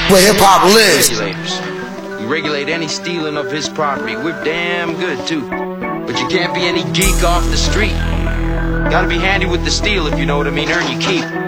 where hip hop lives. Regulators. We regulate any stealing of his property. We're damn good too. But you can't be any geek off the street. Gotta be handy with the steel, if you know what I mean. Earn your keep.